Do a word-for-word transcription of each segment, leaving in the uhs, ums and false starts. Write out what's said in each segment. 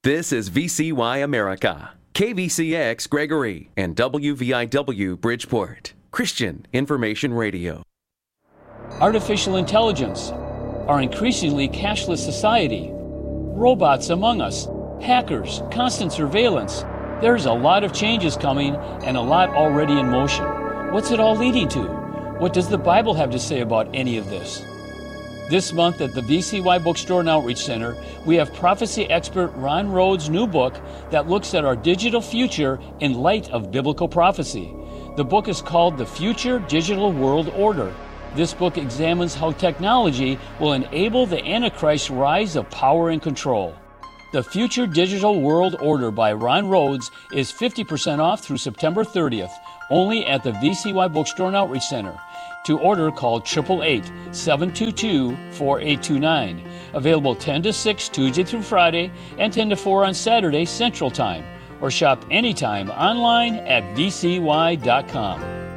This is V C Y America, K V C X Gregory, and W V I W Bridgeport, Christian Information Radio. Artificial intelligence, our increasingly cashless society, robots among us, hackers, constant surveillance. There's a lot of changes coming and a lot already in motion. What's it all leading to? What does the Bible have to say about any of this? This month at the V C Y Bookstore and Outreach Center, we have prophecy expert Ron Rhodes' new book that looks at our digital future in light of biblical prophecy. The book is called The Future Digital World Order. This book examines how technology will enable the Antichrist's rise of power and control. The Future Digital World Order by Ron Rhodes is fifty percent off through September thirtieth, only at the V C Y Bookstore and Outreach Center. To order, call eight eight eight, seven two two, four eight two nine. Available ten to six Tuesday through Friday and ten to four on Saturday Central Time. Or shop anytime online at v c y dot com.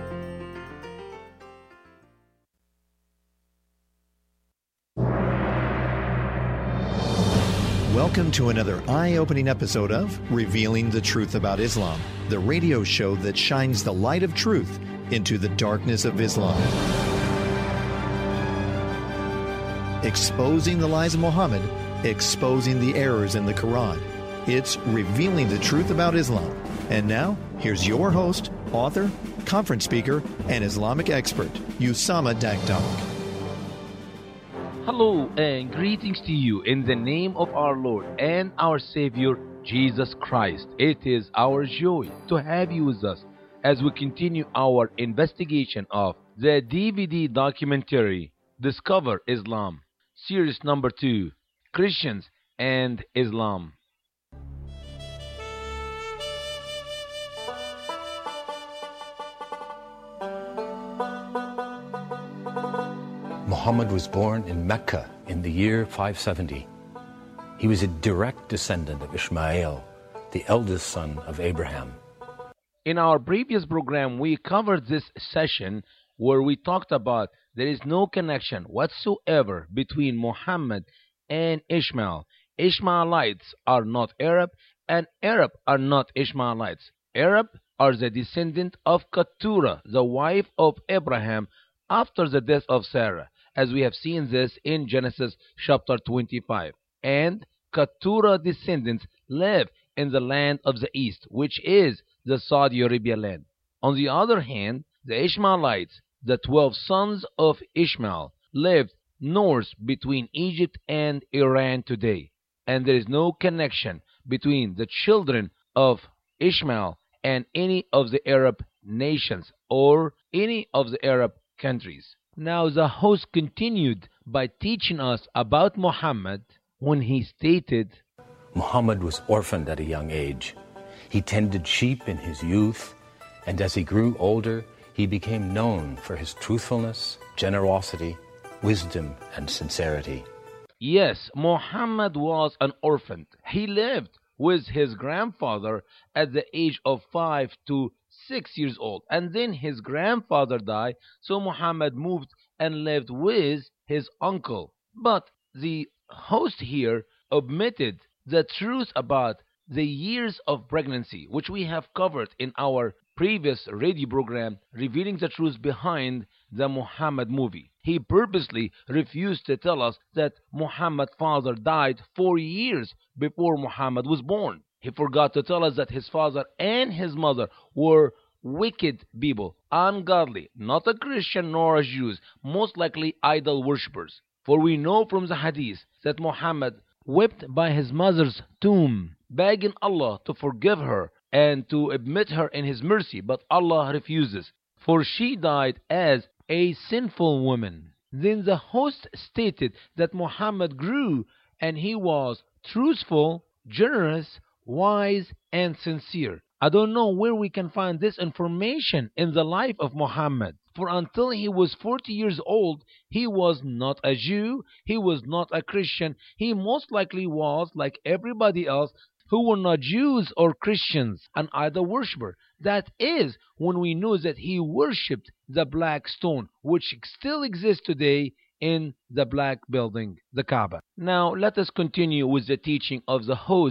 Welcome to another eye-opening episode of Revealing the Truth About Islam, the radio show that shines the light of truth into the darkness of Islam. Exposing the lies of Muhammad, exposing the errors in the Quran. It's Revealing the Truth About Islam. And now, here's your host, author, conference speaker, and Islamic expert, Usama Dagdag. Hello and greetings to you in the name of our Lord and our Savior, Jesus Christ. It is our joy to have you with us as we continue our investigation of the D V D documentary, Discover Islam, series number two, Christians and Islam. Muhammad was born in Mecca in the year five seventy. He was a direct descendant of Ishmael, the eldest son of Abraham. In our previous program, we covered this session where we talked about there is no connection whatsoever between Muhammad and Ishmael. Ishmaelites are not Arab, and Arab are not Ishmaelites. Arab are the descendant of Keturah, the wife of Abraham, after the death of Sarah, as we have seen this in Genesis chapter twenty-five. And Keturah descendants live in the land of the east, which is the Saudi Arabia land. On the other hand, the Ishmaelites, the twelve sons of Ishmael, lived north between Egypt and Iran today. And there is no connection between the children of Ishmael and any of the Arab nations or any of the Arab countries. Now the host continued by teaching us about Muhammad when he stated, Muhammad was orphaned at a young age. He tended sheep in his youth, and as he grew older, he became known for his truthfulness, generosity, wisdom, and sincerity. Yes, Muhammad was an orphan. He lived with his grandfather at the age of five to six years old, and then his grandfather died, so Muhammad moved and lived with his uncle. But the host here omitted the truth about the years of pregnancy, which we have covered in our previous radio program, Revealing the Truth Behind the Muhammad Movie. He purposely refused to tell us that Muhammad's father died four years before Muhammad was born. He forgot to tell us that his father and his mother were wicked people, ungodly, not a Christian nor a Jew, most likely idol worshippers. For we know from the hadith that Muhammad wept by his mother's tomb, begging Allah to forgive her and to admit her in his mercy, but Allah refuses, for she died as a sinful woman. Then the host stated that Muhammad grew and he was truthful, generous, wise, and sincere. I don't know where we can find this information in the life of Muhammad. For until he was forty years old, he was not a Jew, he was not a Christian, he most likely was, like everybody else, who were not Jews or Christians, an idol worshiper. That is when we know that he worshipped the black stone, which still exists today in the black building, the Kaaba. Now let us continue with the teaching of the host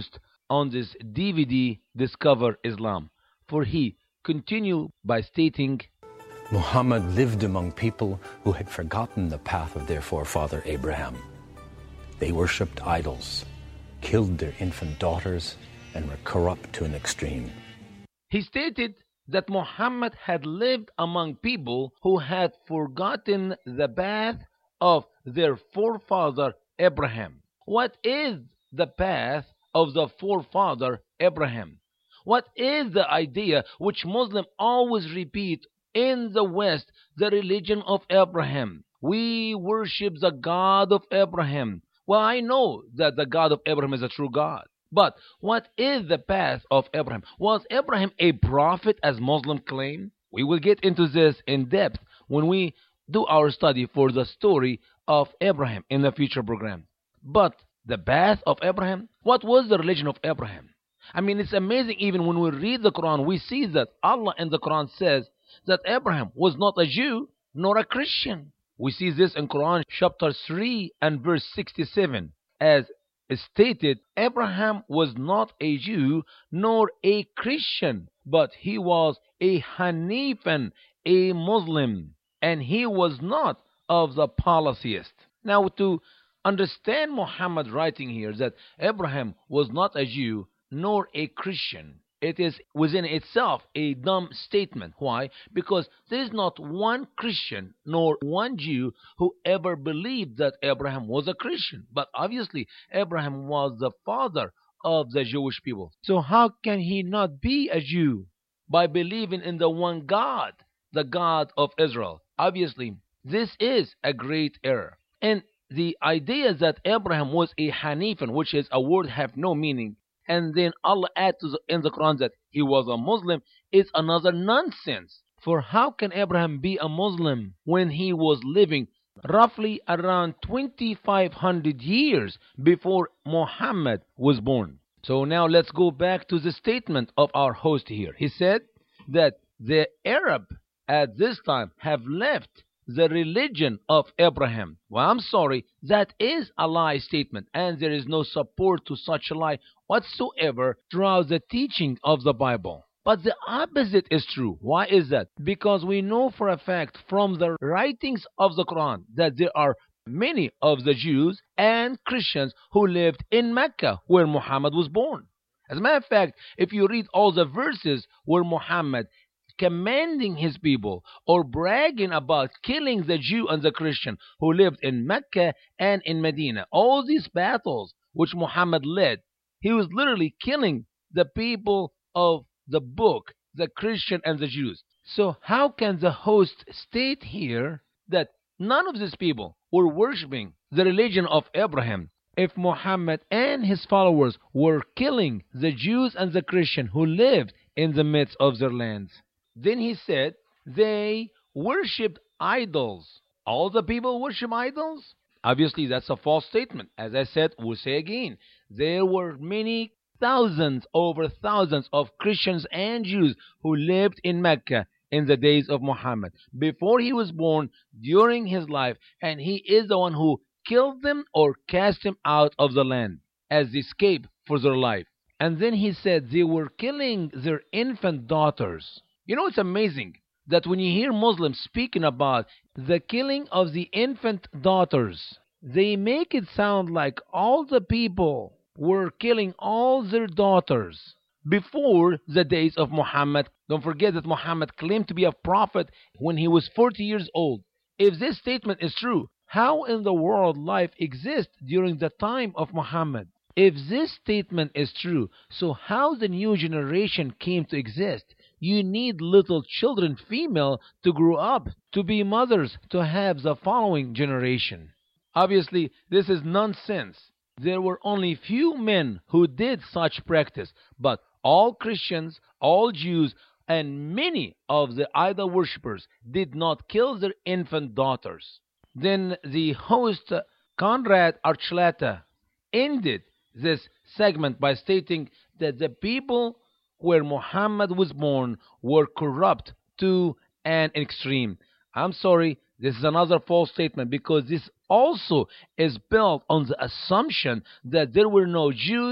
on this D V D, Discover Islam, for he continued by stating, Muhammad lived among people who had forgotten the path of their forefather Abraham. They worshipped idols, killed their infant daughters, and were corrupt to an extreme. He stated that Muhammad had lived among people who had forgotten the path of their forefather Abraham. What is the path of the forefather Abraham? What is the idea which Muslims always repeat in the West, the religion of Abraham? We worship the God of Abraham. Well, I know that the God of Abraham is a true God. But what is the path of Abraham? Was Abraham a prophet as Muslims claim? We will get into this in depth when we do our study for the story of Abraham in the future program. But the path of Abraham? What was the religion of Abraham? I mean, it's amazing. Even when we read the Quran, we see that Allah in the Quran says that Abraham was not a Jew nor a Christian. We see this in Quran chapter three and verse sixty-seven. As stated, Abraham was not a Jew nor a Christian, but he was a Hanifan, a Muslim, and he was not of the polytheists. Now, to understand Muhammad writing here that Abraham was not a Jew nor a Christian, it is within itself a dumb statement. Why? Because there is not one Christian nor one Jew who ever believed that Abraham was a Christian. But obviously, Abraham was the father of the Jewish people. So how can he not be a Jew? By believing in the one God, the God of Israel. Obviously, this is a great error. And the idea that Abraham was a Hanifan, which is a word have no meaning, and then Allah adds in the Quran that he was a Muslim, is another nonsense. For how can Abraham be a Muslim when he was living roughly around twenty-five hundred years before Muhammad was born? So now let's go back to the statement of our host here. He said that the Arab at this time have left the religion of Abraham. Well, I'm sorry, that is a lie statement, and there is no support to such a lie whatsoever throughout the teaching of the Bible. But the opposite is true. Why is that? Because we know for a fact from the writings of the Quran that there are many of the Jews and Christians who lived in Mecca where Muhammad was born. As a matter of fact, if you read all the verses where Muhammad commanding his people or bragging about killing the Jew and the Christian who lived in Mecca and in Medina, all these battles which Muhammad led, he was literally killing the people of the book, the Christian and the Jews. So how can the host state here that none of these people were worshiping the religion of Abraham if Muhammad and his followers were killing the Jews and the Christian who lived in the midst of their lands? Then he said they worshipped idols. All the people worship idols? Obviously, that's a false statement. As I said, we'll say again, there were many thousands, over thousands of Christians and Jews who lived in Mecca in the days of Muhammad, before he was born, during his life, and he is the one who killed them or cast them out of the land as escape for their life. And then he said they were killing their infant daughters. You know, it's amazing that when you hear Muslims speaking about the killing of the infant daughters, they make it sound like all the people were killing all their daughters before the days of Muhammad. Don't forget that Muhammad claimed to be a prophet when he was forty years old. If this statement is true, how in the world life exists during the time of Muhammad? If this statement is true, so how the new generation came to exist? You need little children, female, to grow up, to be mothers, to have the following generation. Obviously, this is nonsense. There were only few men who did such practice, but all Christians, all Jews, and many of the idol worshippers did not kill their infant daughters. Then the host, Conrad Archuleta, ended this segment by stating that the people where Muhammad was born were corrupt to an extreme. I'm sorry, this is another false statement, because this also is built on the assumption that there were no Jews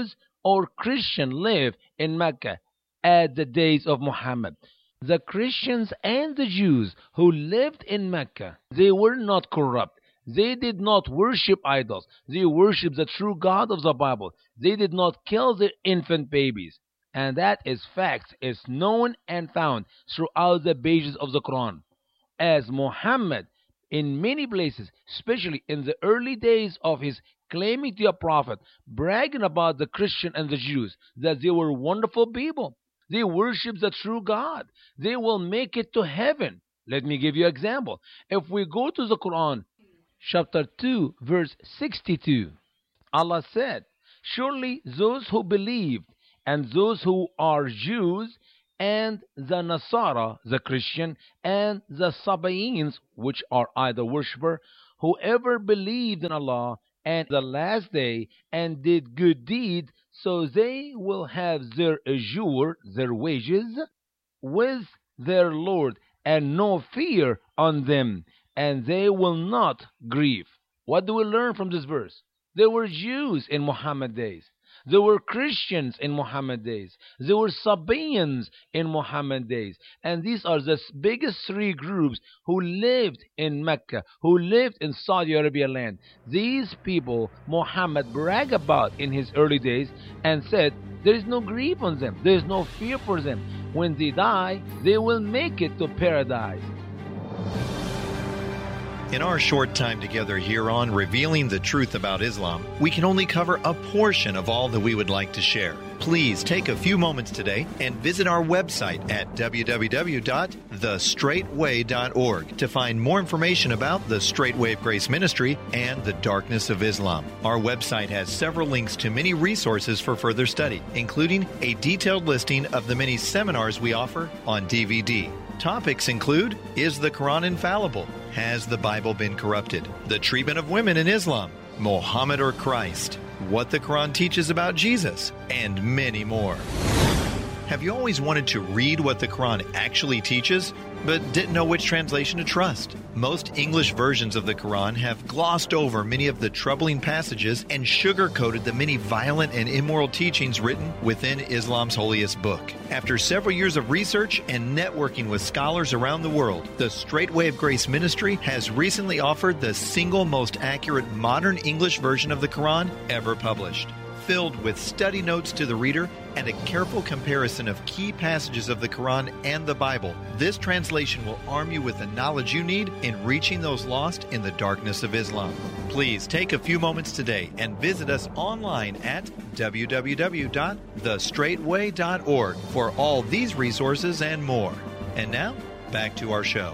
or Christian lived in Mecca at the days of Muhammad. The Christians and the Jews who lived in Mecca, they were not corrupt. They did not worship idols. They worshiped the true God of the Bible. They did not kill their infant babies. And that is fact, is known and found throughout the pages of the Quran. As Muhammad, in many places, especially in the early days of his claiming to be a prophet, bragging about the Christian and the Jews, that they were wonderful people. They worship the true God. They will make it to heaven. Let me give you an example. If we go to the Quran, chapter two, verse sixty-two, Allah said, surely those who believed and those who are Jews and the Nasara, the Christian, and the Sabaeans, which are idol worshipper, whoever believed in Allah and the last day and did good deeds, so they will have their ajur, their wages, with their Lord, and no fear on them, and they will not grieve. What do we learn from this verse? There were Jews in Muhammad days. There were Christians in Muhammad days. There were Sabaeans in Muhammad days. And these are the biggest three groups who lived in Mecca, who lived in Saudi Arabia land. These people Muhammad bragged about in his early days and said, there is no grief on them. There is no fear for them. When they die, they will make it to paradise. In our short time together here on Revealing the Truth About Islam, we can only cover a portion of all that we would like to share. Please take a few moments today and visit our website at w w w dot the straight way dot org to find more information about the Straight Way of Grace Ministry and the Darkness of Islam. Our website has several links to many resources for further study, including a detailed listing of the many seminars we offer on D V D. Topics include, is the Quran infallible? Has the Bible been corrupted? The treatment of women in Islam, Muhammad or Christ, what the Quran teaches about Jesus, and many more. Have you always wanted to read what the Quran actually teaches, but didn't know which translation to trust? Most English versions of the Quran have glossed over many of the troubling passages and sugar-coated the many violent and immoral teachings written within Islam's holiest book. After several years of research and networking with scholars around the world, the Straight Way of Grace Ministry has recently offered the single most accurate modern English version of the Quran ever published. Filled with study notes to the reader and a careful comparison of key passages of the Quran and the Bible, this translation will arm you with the knowledge you need in reaching those lost in the darkness of Islam. Please take a few moments today and visit us online at w w w dot the straight way dot org for all these resources and more. And now, back to our show.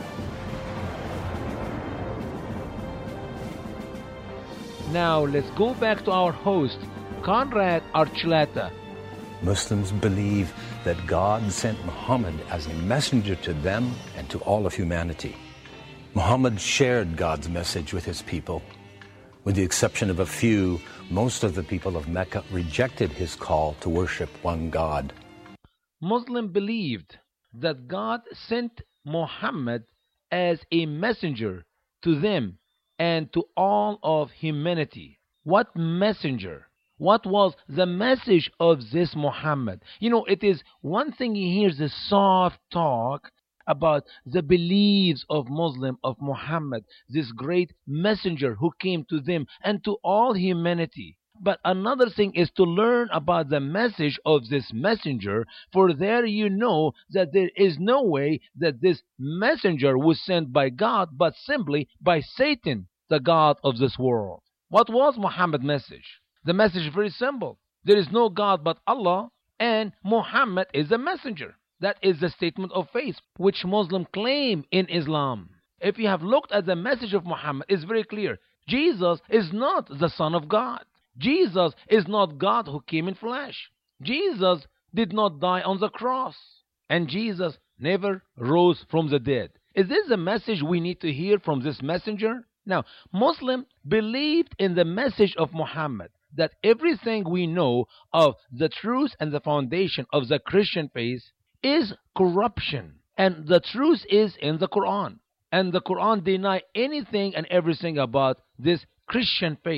Now let's go back to our host, Conrad Archuleta. Muslims believe that God sent Muhammad as a messenger to them and to all of humanity. Muhammad shared God's message with his people. With the exception of a few, most of the people of Mecca rejected his call to worship one God. Muslims believed that God sent Muhammad as a messenger to them and to all of humanity. What messenger? What was the message of this Muhammad? You know, it is one thing you hear the soft talk about the beliefs of Muslim, of Muhammad, this great messenger who came to them and to all humanity. But another thing is to learn about the message of this messenger, for there you know that there is no way that this messenger was sent by God, but simply by Satan, the God of this world. What was Muhammad's message? The message is very simple. There is no God but Allah, and Muhammad is a messenger. That is the statement of faith which Muslims claim in Islam. If you have looked at the message of Muhammad, it's very clear. Jesus is not the Son of God. Jesus is not God who came in flesh. Jesus did not die on the cross. And Jesus never rose from the dead. Is this the message we need to hear from this messenger? Now, Muslims believed in the message of Muhammad, that everything we know of the truth and the foundation of the Christian faith is corruption. And the truth is in the Quran. And the Quran denies anything and everything about this Christian faith.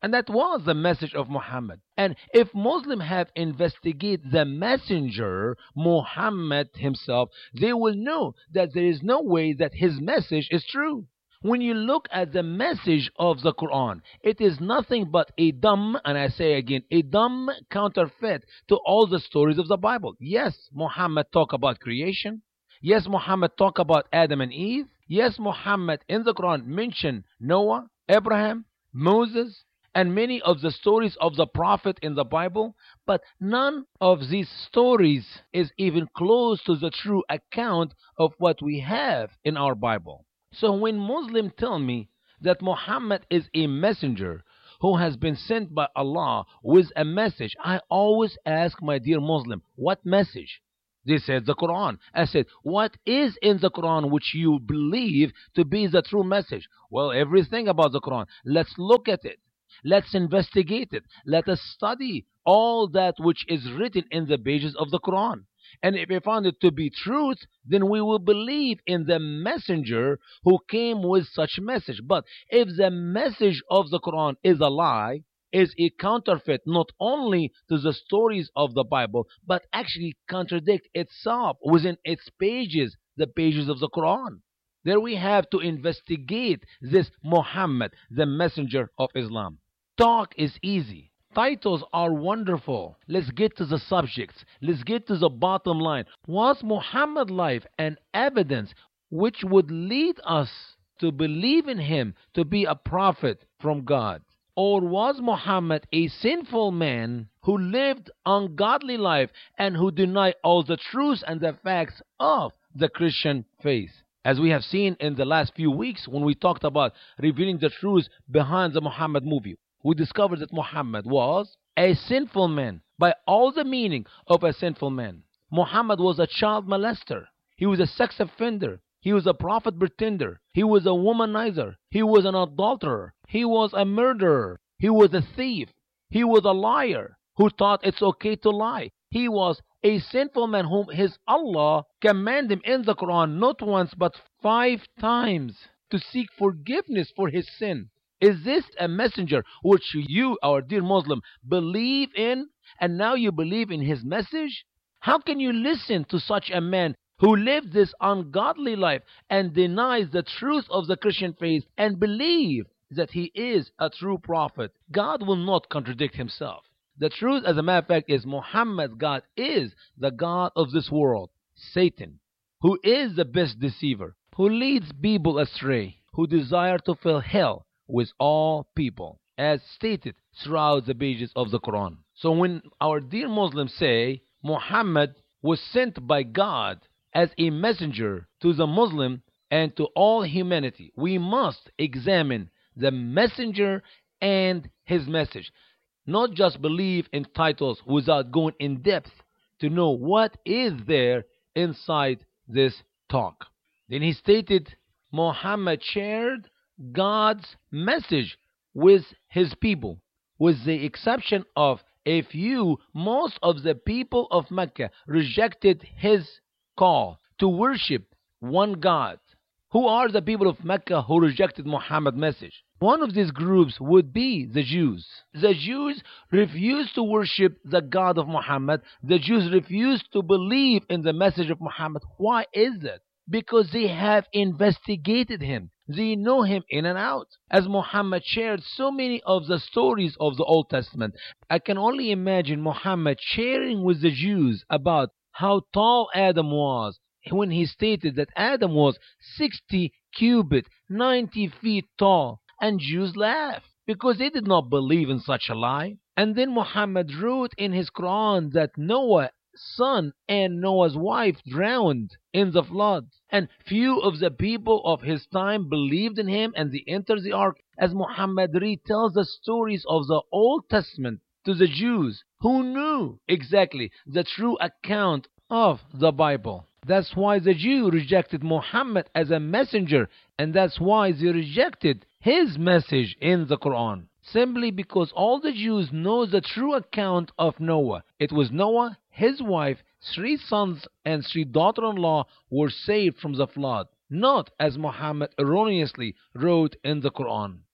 And that was the message of Muhammad. And if Muslims have investigated the messenger, Muhammad himself, they will know that there is no way that his message is true. When you look at the message of the Quran, it is nothing but a dumb, and I say again, a dumb counterfeit to all the stories of the Bible. Yes, Muhammad talk about creation. Yes, Muhammad talk about Adam and Eve. Yes, Muhammad in the Quran mentioned Noah, Abraham, Moses, and many of the stories of the prophet in the Bible, but none of these stories is even close to the true account of what we have in our Bible. So when Muslims tell me that Muhammad is a messenger who has been sent by Allah with a message, I always ask my dear Muslim, what message? They said the Quran. I said, what is in the Quran which you believe to be the true message? Well, everything about the Quran. Let's look at it. Let's investigate it. Let us study all that which is written in the pages of the Quran. And if we found it to be truth, then we will believe in the messenger who came with such message. But if the message of the Quran is a lie, is a counterfeit not only to the stories of the Bible, but actually contradict itself within its pages, the pages of the Quran. There we have to investigate this Muhammad, the messenger of Islam. Talk is easy. Titles are wonderful. Let's get to the subjects. Let's get to the bottom line. Was Muhammad's life an evidence which would lead us to believe in him to be a prophet from God? Or was Muhammad a sinful man who lived ungodly life and who denied all the truths and the facts of the Christian faith? As we have seen in the last few weeks when we talked about revealing the truths behind the Muhammad movie, we discovered that Muhammad was a sinful man by all the meaning of a sinful man. Muhammad was a child molester. He was a sex offender. He was a prophet pretender. He was a womanizer. He was an adulterer. He was a murderer. He was a thief. He was a liar who thought it's okay to lie. He was a sinful man whom his Allah commanded him in the Quran not once but five times to seek forgiveness for his sin. Is this a messenger which you, our dear Muslim, believe in, and now you believe in his message? How can you listen to such a man who lived this ungodly life and denies the truth of the Christian faith and believe that he is a true prophet? God will not contradict himself. The truth, as a matter of fact, is Muhammad's God is the God of this world, Satan, who is the best deceiver, who leads people astray, who desire to fill hell with all people, as stated throughout the pages of the Quran. So when our dear Muslims say Muhammad was sent by God as a messenger to the Muslim and to all humanity, we must examine the messenger and his message. Not just believe in titles without going in depth to know what is there inside this talk. Then he stated Muhammad shared God's message with his people, with the exception of a few. Most of the people of Mecca rejected his call to worship one God. Who are the people of Mecca who rejected Muhammad's message? One of these groups would be the Jews. The Jews refused to worship the God of Muhammad. The Jews refused to believe in the message of Muhammad. Why is that? Because they have investigated him. They know him in and out. As Muhammad shared so many of the stories of the Old Testament, I can only imagine Muhammad sharing with the Jews about how tall Adam was, when he stated that Adam was sixty cubits, ninety feet tall. And Jews laughed because they did not believe in such a lie. And then Muhammad wrote in his Quran that Noah's son and Noah's wife drowned in the flood. And few of the people of his time believed in him and they entered the ark. As Muhammad retells the stories of the Old Testament to the Jews who knew exactly the true account of the Bible. That's why the Jew rejected Muhammad as a messenger, and that's why they rejected his message in the Quran. Simply because all the Jews know the true account of Noah. It was Noah, his wife, three sons and three daughters-in-law were saved from the flood. Not as Muhammad erroneously wrote in the Quran.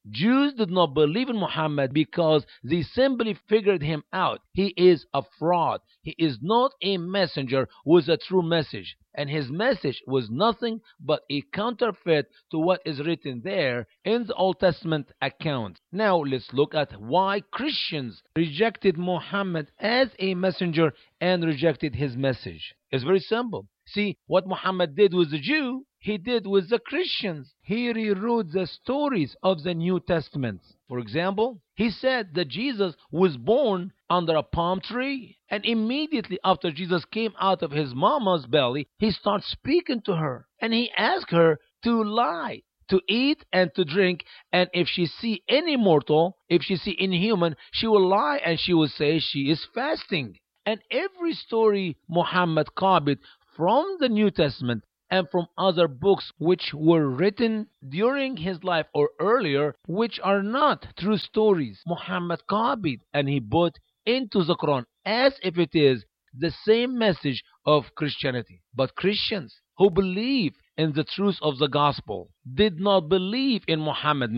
Jews did not believe in Muhammad because they simply figured him out. He is a fraud. He is not a messenger with a true message. And his message was nothing but a counterfeit to what is written there in the Old Testament account. Now let's look at why Christians rejected Muhammad as a messenger and rejected his message. It's very simple. See, what Muhammad did with the Jew, he did with the Christians. He rewrote the stories of the New Testament. For example, he said that Jesus was born under a palm tree. And immediately after Jesus came out of his mama's belly, he started speaking to her. And he asked her to lie, to eat and to drink. And if she see any mortal, if she see any human, she will lie and she will say she is fasting. And every story Muhammad copied from the New Testament and from other books which were written during his life or earlier, which are not true stories, Muhammad copied and he put into the Quran as if it is the same message of Christianity. But Christians who believe in the truth of the gospel did not believe in Muhammad